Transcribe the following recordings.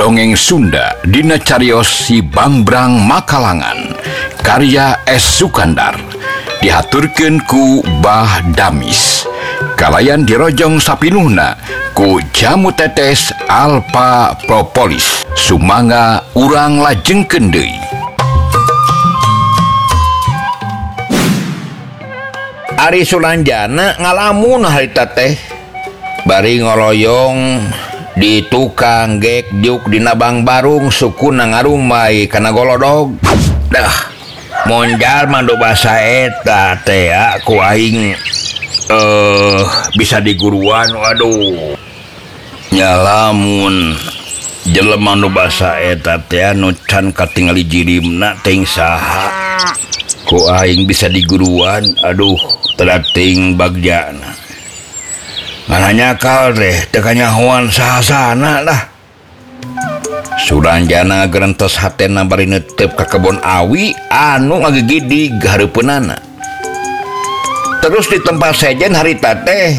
Dongeng Sunda dina cariyos Si Bangbrang Makalangan karya S. Sukandar dihaturkeun ku Bah Damis kalayan dirojong sapinuhna ku Jamu Tetes Alpha Propolis sumangga urang lajengkeun deui. Ari Sulanjana ngalamun harita teh bari ngoloyong di tukang gekjuk dina Bang Barung suku nangarumai kana golodog. Dah monjal mando basa eta teh ku aing bisa diguruan. Waduh nyalamun jelema nu basa eta teh anu can katingali jirimna teuing saha ku aing bisa diguruan. Aduh terating bagjana ngananya kal deh tekanya huan sahasana lah. Suranjana gerentos hatena bari netep ka kebon awi anu ngagigidig hareupeunana. Terus di tempat sejen harita teh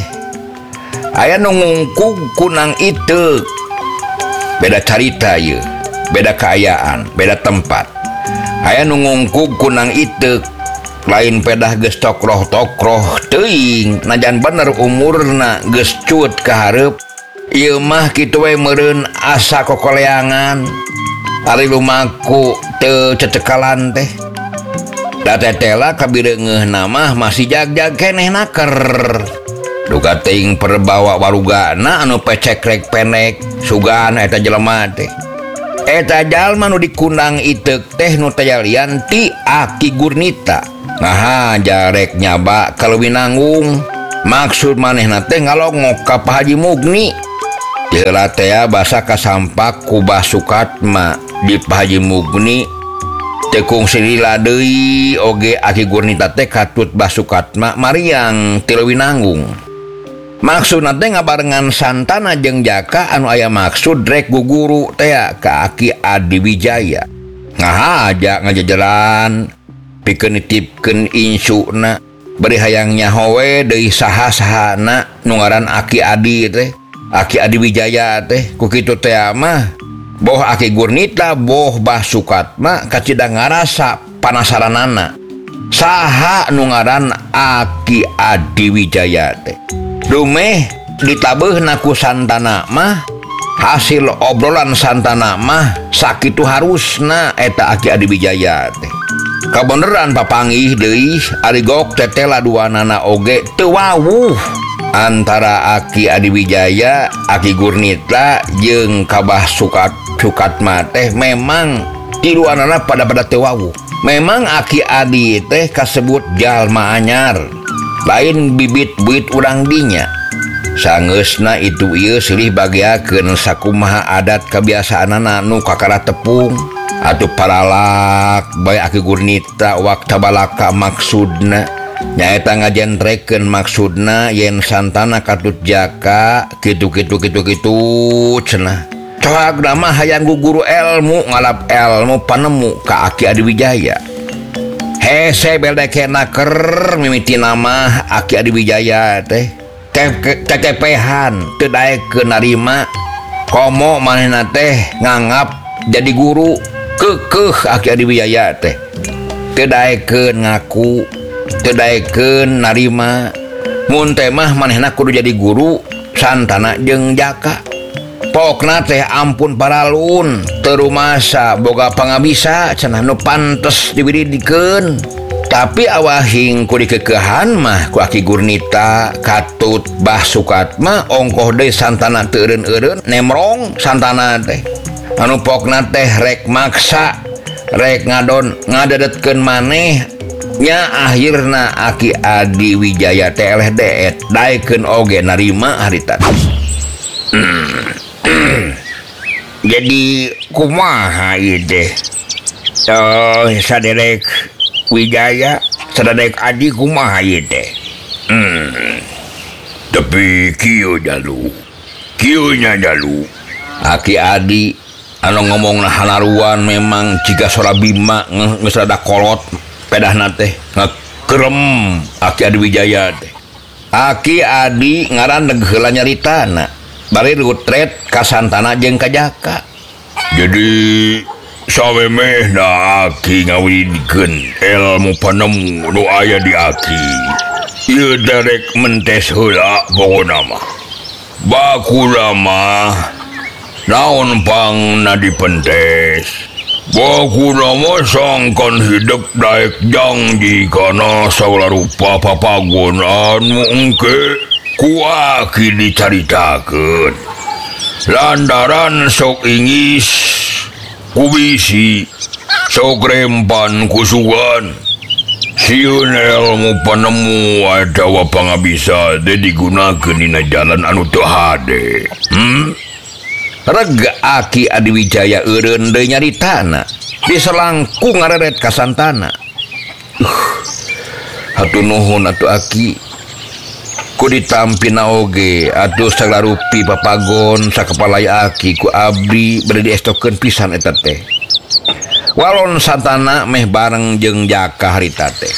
aya nu ngungkug kunang iteuk. Beda carita ieu, beda kaayaan, beda tempat. Aya nu ngungkug kunang iteuk lain pedah geus tokroh-tokroh teuing najan bener umurna geus cut ka hareup. Ieu mah kitu we meureun asa kokoleangan ari lumaku teu cecekalan teh. Da tetela kabireungeunna mah masih jag-jag keneh naker. Duga teuing perbawa warugana anu pecek rek pendek sugan eta jelema teh. Eta jalma nu dikundang iteuk teh nu tayalian ti Aki Gurnita. Nah jarek nyaba kaleuwih nanggung. Maksud manehna teh ngalongok ka Pak Haji Mugni. Heula teh basa kasampak ku Bah Sukatma di Pak Haji Mugni teu kungsi lila deui oge Aki Gurnita teh katut Bah Sukatma mariang ti leuwih nanggung. Maksudna teh ngabarengan santana jeung jaka anu aya maksud rek guguru teh ka Aki Adiwijaya. Ngahaja ngajajalan pikeun nitipkeun insuna bari hayang nyaho deui saha-sahana nu ngaran Aki Adi teh Aki Adiwijaya teh. Ku kitu teh mah boh Aki Gurnita boh Bah Sukatma kacidang ngarasa panasaranana saha nu ngaran Aki Adiwijaya teh. Dumeh ditabeuhna ku santana mah hasil obrolan santana mah sakitu harusna eta Aki Adiwijaya teh. Kabeneran papanggih deui ari gok tetela duanana oge teu wawuh antara Aki Adiwijaya, Aki Gurnita jeung Bah Sukatma teh memang tiluanana pada teu wawuh. Memang Aki Adi teh kasebut jalma anyar lain bibit-bibit urang dinya. Sangeusna itu ieu silih bagiakeun sakumaha adat kabiasaanana nu kakara tepung. Atuh paralak bae Aki Gurnita waktu balaka maksudna nyaeta ngajentrekeun maksudna yen santana katut jaka kitu cenah. Coagna mah hayang guguru ilmu ngalap ilmu panemu ka Aki Adiwijaya. Hese beldeke naker mimiti nama Aki Adiwijaya teh kekepehan teu daekeun narima komo manehna teh nganggap jadi guru. Kekeh Aki Adiwijaya teh teu daekeun ngaku, teu daekeun narima mun teh mah manehna kudu jadi guru santana jeung jaka. Pokna teh ampun paralun teu rumasa boga pangabisa cenah nu pantes diwiridikeun. Tapi awahing ku dikekehan mah ku Aki Gurnita katut Bah Sukatma ongkoh deui santana teu eureun-eureun nemrong santana teh. Anu pokna teh rek maksa rek ngadedetkeun maneh nya akhirna Aki Adiwijaya teh eleh deet daekeun oge narima harita. Jadi kumaha ieu teh? Saderek Wijaya saderek Adi kumaha ieu teh? Tapi kieu jalu. Kieunya jalu. Aki Adi anu ngomongna hanaruan memang jika sora Bima geus rada kolot pedahna teh ngakerem Aki Adiwijaya teh. Aki Adi ngaran heula nyaritana bari rutret ka santana jeung ka jaka. Jadi samemeh na aki ngawidikeun ilmu panemu nu aya di aki. Ieu derek mentes heula pokona mah. Bakula mah naon pang na dipentes. Bakula mah sangkan hidup daek janji kana sagala rupa papagon anu engke ku aki dicaritakeun. Lantaran sok ingis kubisi sok rempan kusugan sieun ilmu panemu adawa pangabisa teh digunakeun dina jalan anu teu hade. Rega aki Adiwijaya eureun deui nyaritana diselangkung ngareret ka Santana. Hatur nuhun atuh aki, ku ditampina oge atuh sagala rupi papagon sakepalai aki ku abdi bade diestokeun pisan eta teh. Walon Santana meh bareng jeung Jaka harita teh.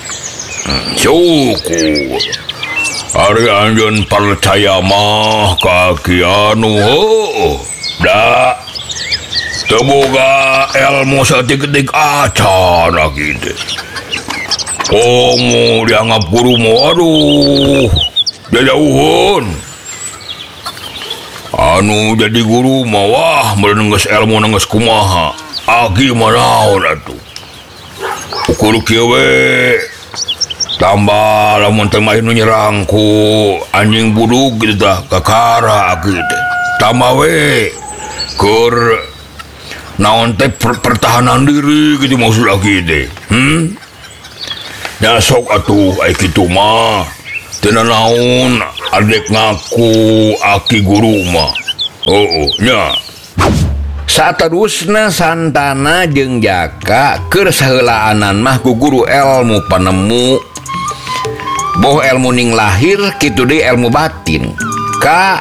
Syukur ari anjeun percaya mah kaki anu da teu boga ilmu saeutik-eutik acan kitu. Komo dianggap guru mo, aduh jauhun. Anu jadi guru mah wah merenengges ilmu nengges kumaha. Aki manaon atuh. Ukur kieu we. Tambah lamun teu mah nu nyerang ku anjing budug kitu tah kakara aki teh. Tambah we keur naon teh pertahanan diri gitu maksud aki teh. Ya sok atuh ai kitu mah teu naon adek ngaku aki guru mah. Nya. Saterusna Santana jeung Jaka keur saheulaanan mah ku guru ilmu panemu. Boh ilmu ning lahir kitu deui ilmu batin ka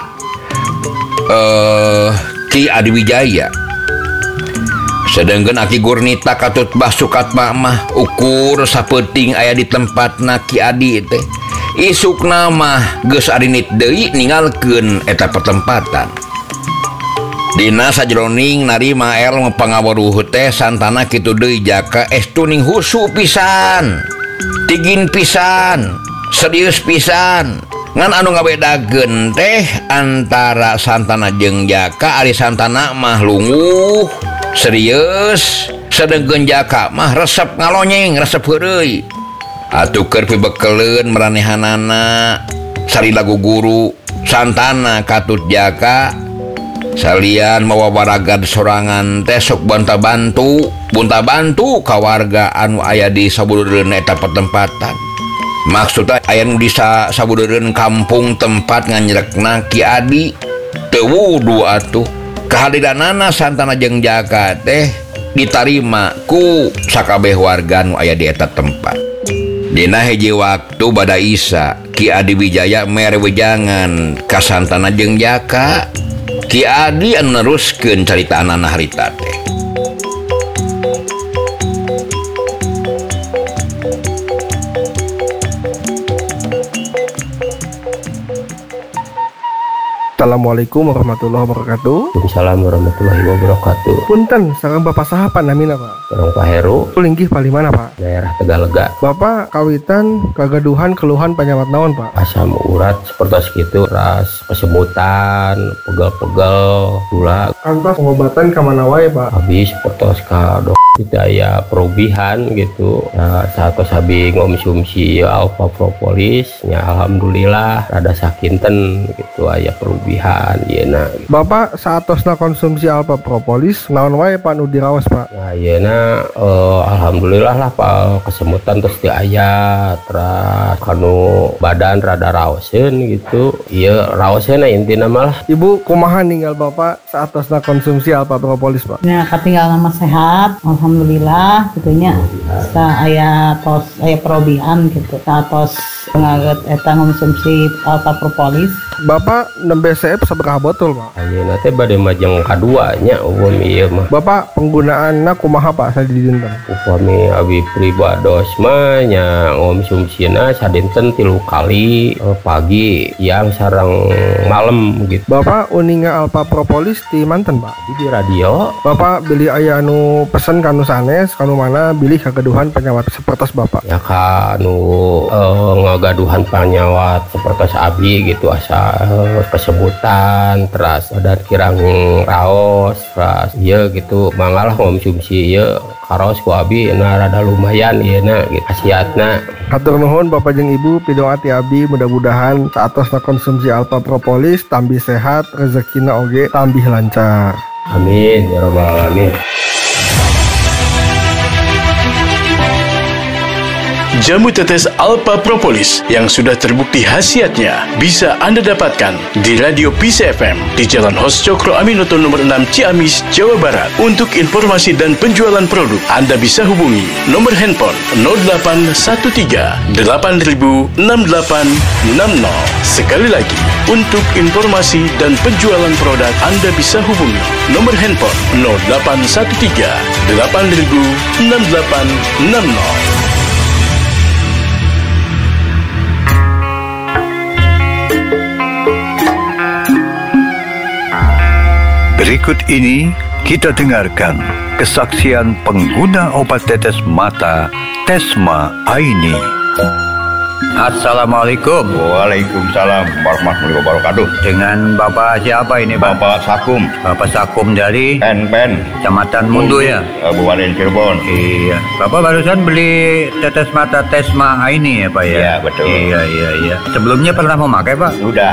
Ki Adiwijaya. Sedengkeun Aki Gurnita katut basukat mah ukur sapeuting aya di tempatna Ki Adi teh. Isukna mah geus arinit deui ningalkeun eta pertempatan. Dina sajroning narima ilmu pangaweruh teh Santana kitu deui Jaka estu ning husu pisan. Tigin pisan, serius pisan. Ngan anu ngabedakeun teh antara Santana jeung Jaka ari Santana mah lungguh serius, sedengkeun Jaka mah resep ngalonyeng, resep heureuy. Atuh keur pibekeleun maranehanana sari lagu guru Santana katut Jaka salian mawa waragad sorangan teh sok bunta bantu ka warga anu aya di sabudeureun eta pertempatan. Maksudna aya nu di sabudeureun kampung tempat nganyrekna Ki Adi teu wudu atuh. Kehadiranana Santana jeung Jaka teh ditarima ku sakabeh warga nu aya di eta tempat. Dina hiji waktu bada Isa Ki Adiwijaya mere wejangan ka Santana jeung Jaka. Ki Adi anu neruskeun caritaanana harita teh. Assalamualaikum warahmatullahi wabarakatuh. Waalaikumsalam warahmatullahi wabarakatuh. Punten, sareng Bapak saha namina Pak? Sareng Pak Heru. Linggih pali mana Pak? Daerah Tegalega. Bapak kawitan kagaduhan keluhan penyawat naon Pak? Asam urat seperti segitu, ras kesemutan, pegel-pegel, gula. Kantos pengobatan ka mana wae Pak? Habis seperti ka dok tidak ya perubihan gitu. Ya, saat sabi ngomsumsi alfa propolis, ya alhamdulillah rada sakinten gitu aya perubihan yeuna. Bapak saatosna konsumsi alfa propolis naon wae Pak nu diraos Pak? Nah yeuna alhamdulillah lah Pak kesemutan terus aya terus kanu badan rada raoseun gitu. Ieu raosna intina malah. Ibu kumaha ninggal Bapak saatosna konsumsi alfa propolis Pak? Ya katinggal nama sehat alhamdulillah gitunya. Aya perubahan gitu. Satos ngaget eta konsumsi alfa propolis. Bapak nembe resep seberapa botol Pak? Ayeuna teh bade majeng kaduanya upami ieu mah. Bapak penggunaanna kumaha Pak sadinten? Upami abi pribados mah nya ngonsumsina sadinten 3 kali, pagi, siang sareng malam gitu. Bapak uninga alpha propolis di manten Pak? Di radio. Bapak beli aya anu pesen kanu sanes kanu mana bilih kagaduhan penyawat sapertos Bapak? Ya kanu ngagaduhan penyawat sapertos abi gitu asa kesebutan teras dan kirang raos teras ieu gitu mangalah konsumsi ieu karos ku abi na rada lumayan ieu na gitu khasiatna. Hatur nuhun Bapak jeung Ibu pidong ati abdi mudah-mudahan saatosna konsumsi alpha propolis tambih sehat rezekina oge tambih lancar. Amin ya rabbal alamin. Jamu tetes Alpha Propolis yang sudah terbukti khasiatnya bisa Anda dapatkan di Radio Peace FM di Jalan Hos Cokro Aminoto nomor 6 Ciamis, Jawa Barat. Untuk informasi dan penjualan produk, Anda bisa hubungi nomor handphone 0813 8000 6860. Sekali lagi, untuk informasi dan penjualan produk, Anda bisa hubungi nomor handphone 0813 8000 6860. Berikut ini kita dengarkan kesaksian pengguna obat tetes mata Tesma Aini. Assalamualaikum. Waalaikumsalam warahmatullahi wabarakatuh. Dengan Bapak siapa ini, Pak? Bapak Sakum, Bapak Sakum dari Pen, Kecamatan Mundu ya? Kabupaten Cirebon. Iya. Bapak barusan beli tetes mata Tesma Aini ya, Pak ya? Iya, betul. Iya. Sebelumnya pernah memakai, Pak? Udah.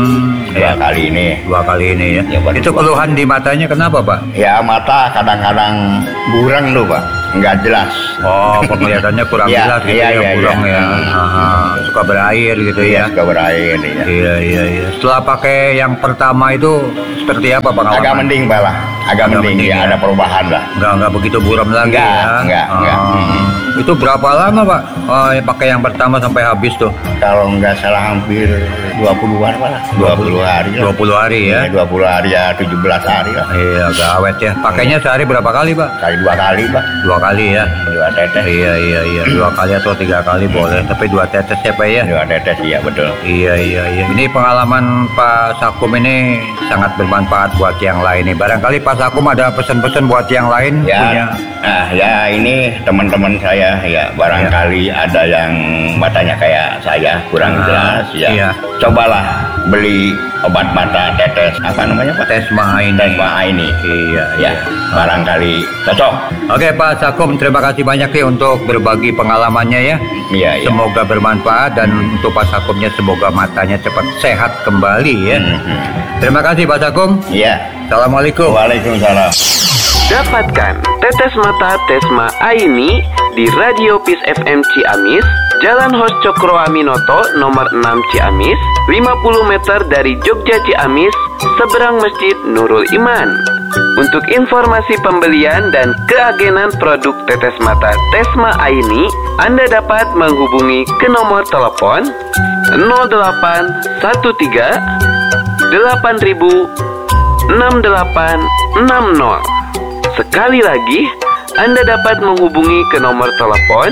Ya. Kali ini. 2 kali ini ya. Ya, Pak. Itu keluhan di matanya kenapa, Pak? Ya mata kadang-kadang buram tuh Pak, nggak jelas. Oh, penglihatannya kurang Ya, jelas gitu iya, ya, iya, kurang iya. ya. Suka berair gitu ya. Suka berair ya. Iya. Setelah pakai yang pertama itu seperti apa pengalaman? Agak mending Pak lah, agak mending ya, ada perubahan lah. Enggak begitu buram lagi Enggak, ya. enggak. Itu berapa lama, Pak? Pakai yang pertama sampai habis tuh? Kalau nggak salah hampir 20-an Pak lah. 20 hari lah. 20 hari ya. 20 hari ya 17 hari lah. Iya, agak awet ya. Pakainya sehari berapa kali, Pak? Kali 2 kali Pak. 2 kali ya. 2 tetes. Iya. 2 kali atau 3 kali boleh, tapi 2 tetes ya, Pak ya. 2 tetes iya betul. Iya. Ini pengalaman Pak Sakum ini sangat bermanfaat buat yang lain nih. Barangkali Pak Sakum ada pesan-pesan buat yang lain Ya, punya. nah ya ini teman-teman saya ya barangkali ada yang matanya kayak saya kurang jelas ya. Iya. Cobalah beli obat mata tetes apa namanya Pak? Tesma Aini. Tesma Aini. Iya. Ya, barangkali cocok. Oke Pak Sakum, terima kasih banyak nih untuk berbagi pengalamannya ya. Iya. Semoga bermanfaat dan untuk Pak Sakumnya semoga matanya cepat sehat kembali ya. Terima kasih Pak Sakum. Iya. Assalamualaikum. Waalaikumsalam. Dapatkan tetes mata Tesma Aini di Radio Peace FM Ciamis, Jalan Hos Cokro Aminoto nomor 6 Ciamis, 50 meter dari Jogja Ciamis, seberang Masjid Nurul Iman. Untuk informasi pembelian dan keagenan produk tetes mata Tesma Aini, Anda dapat menghubungi ke nomor telepon 0813 8000 6860. Sekali lagi, Anda dapat menghubungi ke nomor telepon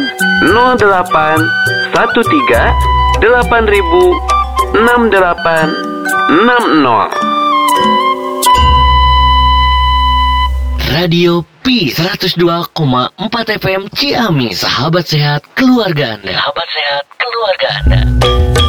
0813 8000 6860. Radio Peace 102,4 FM Ciamis, sahabat sehat keluarga Anda.